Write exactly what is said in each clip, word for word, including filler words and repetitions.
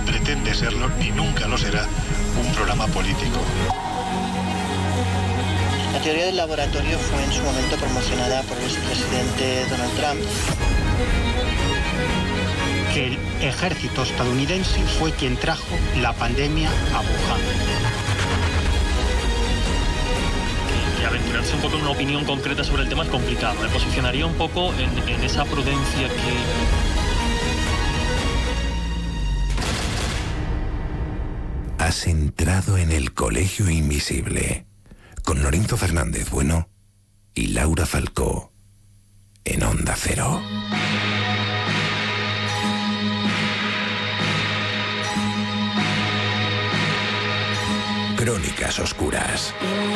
pretende serlo, ni nunca lo será, un programa político. La teoría del laboratorio fue en su momento promocionada por el expresidente Donald Trump. Que el ejército estadounidense fue quien trajo la pandemia a Wuhan. Que, que aventurarse un poco en una opinión concreta sobre el tema es complicado. Me posicionaría un poco en, en esa prudencia que... Has entrado en el Colegio Invisible con Lorenzo Fernández Bueno y Laura Falcó en Onda Cero. Crónicas Oscuras.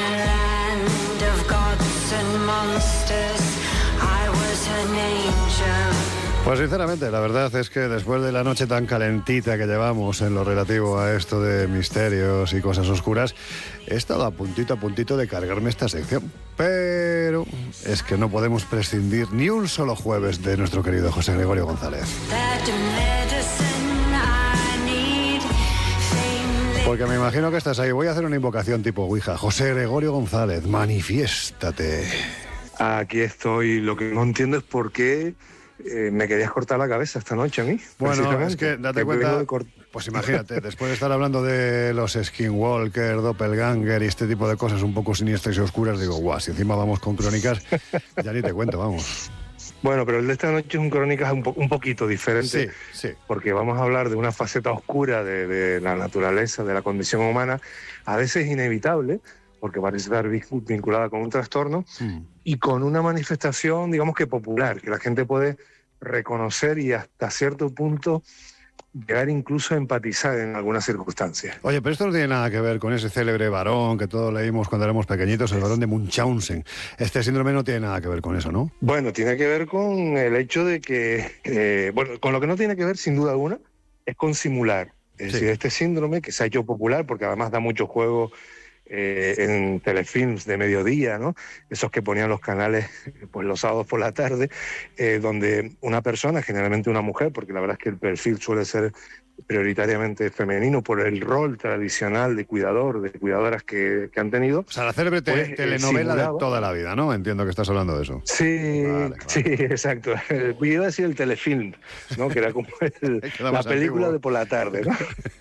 Pues sinceramente, la verdad es que después de la noche tan calentita que llevamos en lo relativo a esto de misterios y cosas oscuras, he estado a puntito a puntito de cargarme esta sección. Pero es que no podemos prescindir ni un solo jueves de nuestro querido José Gregorio González. Porque me imagino que estás ahí. Voy a hacer una invocación tipo Ouija. José Gregorio González, manifiéstate. Aquí estoy. Lo que no entiendo es por qué eh, me querías cortar la cabeza esta noche a mí. Bueno, es que date que cuenta, cort... pues imagínate, después de estar hablando de los Skinwalker, Doppelganger y este tipo de cosas un poco siniestras y oscuras, digo, guau, si encima vamos con crónicas, ya ni te cuento, vamos. Bueno, pero el de esta noche es un crónicas un, po- un poquito diferente, sí, sí. Porque vamos a hablar de una faceta oscura de, de la naturaleza, de la condición humana, a veces inevitable, porque parece estar vinculada con un trastorno, mm. y con una manifestación, digamos que popular, que la gente puede reconocer y hasta cierto punto llegar incluso a empatizar en algunas circunstancias. Oye, pero esto no tiene nada que ver con ese célebre varón que todos leímos cuando éramos pequeñitos, el varón de Munchausen. Este síndrome no tiene nada que ver con eso, ¿no? Bueno, tiene que ver con el hecho de que, eh, bueno, con lo que no tiene que ver sin duda alguna es con simular. Es sí. decir, este síndrome que se ha hecho popular porque además da mucho juego eh, en telefilms de mediodía, ¿no? Esos que ponían los canales pues los sábados por la tarde, eh, donde una persona, generalmente una mujer, porque la verdad es que el perfil suele ser prioritariamente femenino por el rol tradicional de cuidador, de cuidadoras que, que han tenido. O sea, la célebre te, pues, telenovela de toda la vida, ¿no? Entiendo que estás hablando de eso. Sí, vale, vale. sí, exacto. Yo iba a decir el telefilm, ¿no? Que era como el, la película antiguo. de por la tarde, ¿no?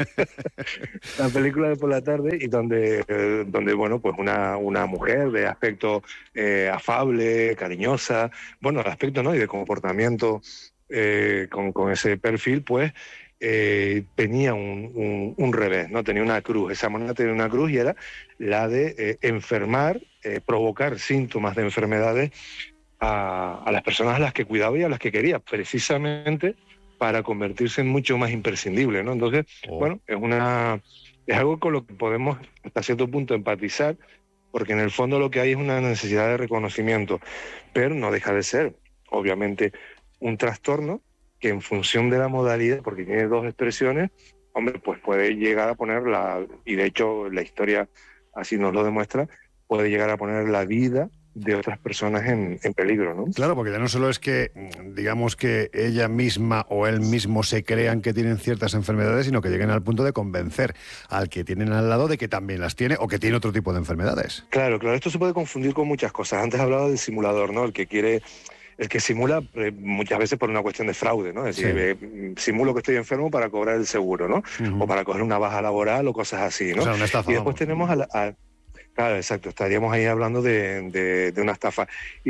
La película de por la tarde y donde, eh, donde bueno, pues una, una mujer de aspecto eh, afable, cariñosa, bueno, de aspecto, ¿no? Y de comportamiento eh, con, con ese perfil, pues, Eh, tenía un, un, un revés, ¿no? Tenía una cruz. Esa moneda tenía una cruz y era la de eh, enfermar, eh, provocar síntomas de enfermedades a, a las personas a las que cuidaba y a las que quería, precisamente para convertirse en mucho más imprescindible, ¿no? Entonces, oh. bueno, es una es algo con lo que podemos hasta cierto punto empatizar, porque en el fondo lo que hay es una necesidad de reconocimiento, pero no deja de ser, obviamente, un trastorno que en función de la modalidad, porque tiene dos expresiones, hombre, pues puede llegar a poner la, y de hecho la historia así nos lo demuestra, puede llegar a poner la vida de otras personas en, en peligro, ¿no? Claro, porque ya no solo es que, digamos, que ella misma o él mismo se crean que tienen ciertas enfermedades, sino que lleguen al punto de convencer al que tienen al lado de que también las tiene o que tiene otro tipo de enfermedades. Claro, claro, esto se puede confundir con muchas cosas. Antes hablaba del simulador, ¿no? El que quiere... El que simula eh, muchas veces por una cuestión de fraude, ¿no? Es decir, sí. eh, simulo que estoy enfermo para cobrar el seguro, ¿no? Uh-huh. O para coger una baja laboral o cosas así, ¿no? O sea, una estafa, y después vamos. tenemos a, la, a... Claro, exacto, estaríamos ahí hablando de, de, de una estafa. Y